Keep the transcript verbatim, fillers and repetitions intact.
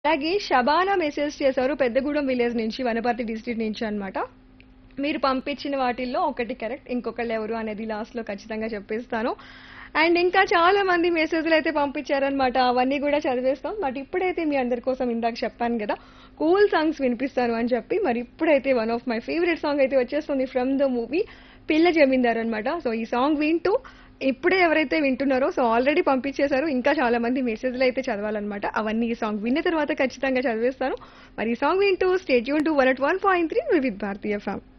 అలాగే షబానా మెసేజ్ చేశారు పెద్దగూడెం విలేజ్ నుంచి వనపర్తి డిస్ట్రిక్ట్ నుంచి అన్నమాట. మీరు పంపించిన వాటిల్లో ఒకటి కరెక్ట్. ఇంకొకళ్ళు ఎవరు అనేది లాస్ట్‌లో ఖచ్చితంగా చెప్పేస్తాను. అండ్ ఇంకా చాలా మంది మెసేజ్‌లు అయితే పంపించారనమాట. అవన్నీ కూడా చదివేస్తాం. బట్ ఇప్పుడైతే మీ అందరి కోసం ఇందాక చెప్పాను కదా! కూల్ సాంగ్స్ వినిపిస్తాను అని చెప్పి. మరి ఇప్పుడైతే one of my favourite song అయితే వచ్చేస్తుంది ఫ్రమ్ ద మూవీ 'పిల్ల జమీందార్' అనమాట. సో ఈ సాంగ్ వింటూ ఇప్పుడే ఎవరైతే వింటున్నారో సో ఆల్రెడీ పంపించేశారు. ఇంకా చాలా మంది మెసేజ్‌లు అయితే చదవాలన్నమాట. అవన్నీ ఈ సాంగ్ విన్న తర్వాత ఖచ్చితంగా చదివేస్తాను. మరి ఈ సాంగ్ వింటూ stay tune to one not one point three Vividh Bharati FM.